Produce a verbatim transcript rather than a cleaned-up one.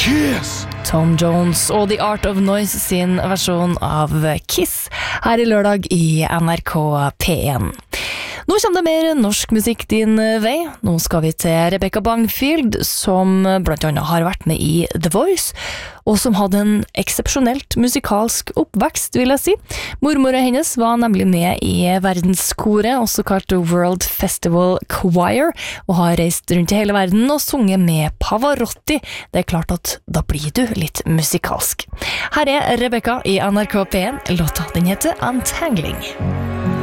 Kiss! Tom Jones og The Art of Noise sin versjon av Kiss her i lørdag i N R K P én. Nå kommer det mer norsk musikk din vei. Nå skal vi til Rebecca Bangfield, som blant annet har vært med i The Voice, og som hadde en eksepsjonelt musikalsk oppvekst, vil jeg si. Mormora hennes var nemlig med i verdenskoret, også kalt World Festival Choir, og har reist rundt i hele verden og sunget med Pavarotti. Det er klart at da blir du litt musikalsk. Her er Rebecca i N R K P én. Låta den heter Untangling.